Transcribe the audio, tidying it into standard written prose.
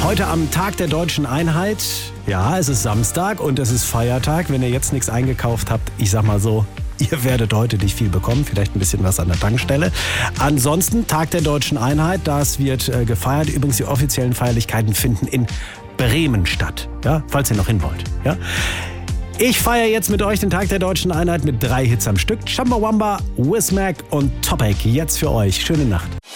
Heute am Tag der Deutschen Einheit. Ja, es ist Samstag und es ist Feiertag. Wenn ihr jetzt nichts eingekauft habt, ich sag mal so, ihr werdet heute nicht viel bekommen, vielleicht ein bisschen was an der Tankstelle. Ansonsten Tag der Deutschen Einheit, das wird gefeiert. Übrigens, die offiziellen Feierlichkeiten finden in Bremen statt, ja, falls ihr noch hin wollt. Ja. Ich feiere jetzt mit euch den Tag der Deutschen Einheit mit 3 Hits am Stück. Chumbawamba, Wismac und Topic. Jetzt für euch. Schöne Nacht.